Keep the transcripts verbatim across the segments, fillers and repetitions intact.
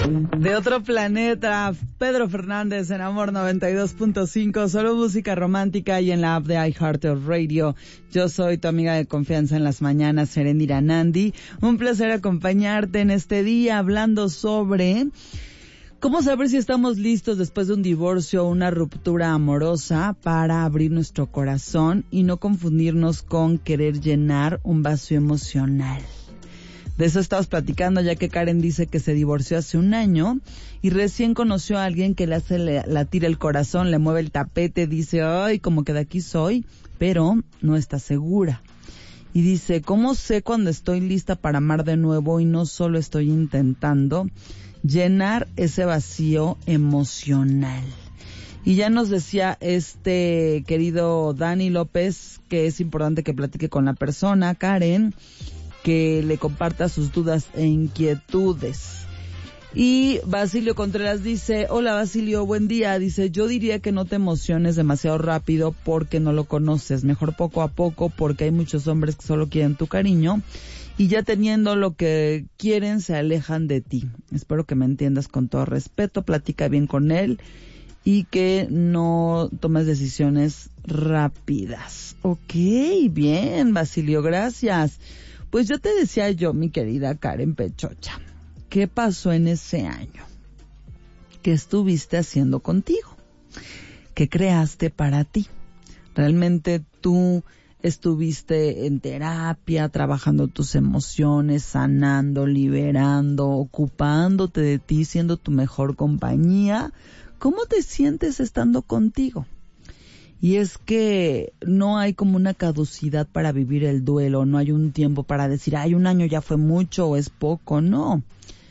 De otro planeta, Pedro Fernández en Amor noventa y dos punto cinco, solo música romántica y en la app de iHeartRadio. Yo soy tu amiga de confianza en las mañanas, Erendira Nandi. Un placer acompañarte en este día hablando sobre cómo saber si estamos listos después de un divorcio o una ruptura amorosa para abrir nuestro corazón y no confundirnos con querer llenar un vacío emocional. De eso estamos platicando, ya que Karen dice que se divorció hace un año y recién conoció a alguien que le hace latir el corazón, le mueve el tapete, dice, ay, como que de aquí soy, pero no está segura. Y dice, ¿cómo sé cuando estoy lista para amar de nuevo y no solo estoy intentando llenar ese vacío emocional? Y ya nos decía este querido Dani López que es importante que platique con la persona, Karen, que le comparta sus dudas e inquietudes. Y Basilio Contreras dice, hola Basilio, buen día. Dice, yo diría que no te emociones demasiado rápido porque no lo conoces. Mejor poco a poco porque hay muchos hombres que solo quieren tu cariño y ya teniendo lo que quieren se alejan de ti. Espero que me entiendas con todo respeto, platica bien con él y que no tomes decisiones rápidas. Ok, bien Basilio, gracias. Pues yo te decía yo, mi querida Karen Pechocha, ¿qué pasó en ese año? ¿Qué estuviste haciendo contigo? ¿Qué creaste para ti? ¿Realmente tú estuviste en terapia, trabajando tus emociones, sanando, liberando, ocupándote de ti, siendo tu mejor compañía? ¿Cómo te sientes estando contigo? Y es que no hay como una caducidad para vivir el duelo, no hay un tiempo para decir, ay, un año ya fue mucho o es poco, no.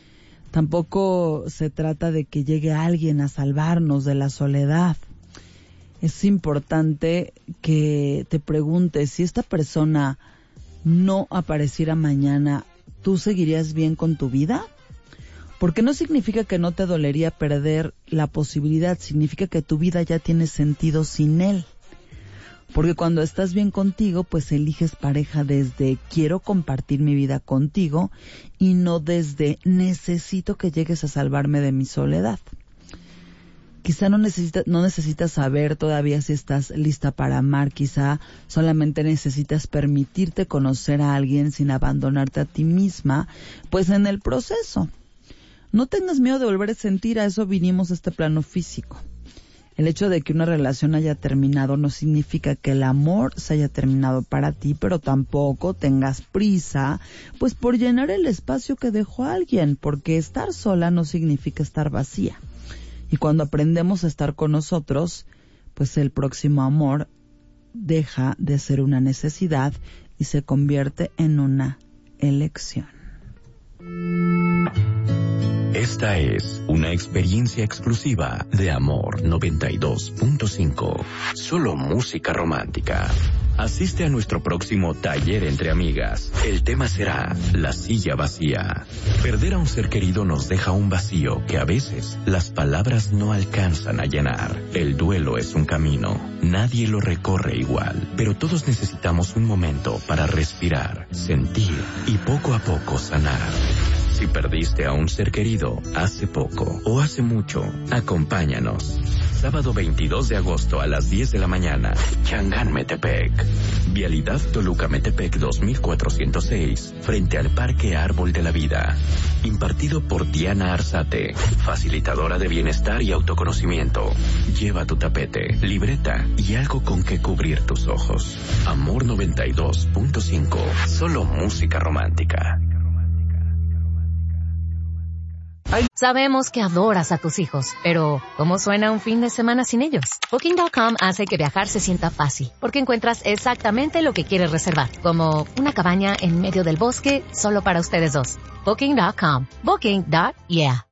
Tampoco se trata de que llegue alguien a salvarnos de la soledad. Es importante que te preguntes, si esta persona no apareciera mañana, ¿tú seguirías bien con tu vida? Porque no significa que no te dolería perder la posibilidad, significa que tu vida ya tiene sentido sin él. Porque cuando estás bien contigo, pues eliges pareja desde quiero compartir mi vida contigo y no desde necesito que llegues a salvarme de mi soledad. Quizá no necesitas, no necesitas saber todavía si estás lista para amar, quizá solamente necesitas permitirte conocer a alguien sin abandonarte a ti misma, pues en el proceso. No tengas miedo de volver a sentir, a eso vinimos a este plano físico. El hecho de que una relación haya terminado no significa que el amor se haya terminado para ti, pero tampoco tengas prisa, pues por llenar el espacio que dejó alguien, porque estar sola no significa estar vacía. Y cuando aprendemos a estar con nosotros, pues el próximo amor deja de ser una necesidad y se convierte en una elección. Esta es una experiencia exclusiva de Amor noventa y dos punto cinco. Solo música romántica. Asiste a nuestro próximo taller entre amigas. El tema será la silla vacía. Perder a un ser querido nos deja un vacío que a veces las palabras no alcanzan a llenar. El duelo es un camino. Nadie lo recorre igual, pero todos necesitamos un momento para respirar, sentir y poco a poco sanar. Si perdiste a un ser querido hace poco o hace mucho, acompáñanos. Sábado veintidós de agosto a las diez de la mañana, Changán Metepec. Vialidad Toluca Metepec dos mil cuatrocientos seis, frente al Parque Árbol de la Vida. Impartido por Diana Arzate, facilitadora de bienestar y autoconocimiento. Lleva tu tapete, libreta y algo con que cubrir tus ojos. Amor noventa y dos punto cinco, solo música romántica. Sabemos que adoras a tus hijos, pero ¿cómo suena un fin de semana sin ellos? Booking punto com hace que viajar se sienta fácil, porque encuentras exactamente lo que quieres reservar, como una cabaña en medio del bosque solo para ustedes dos. Booking punto com. Booking. Yeah.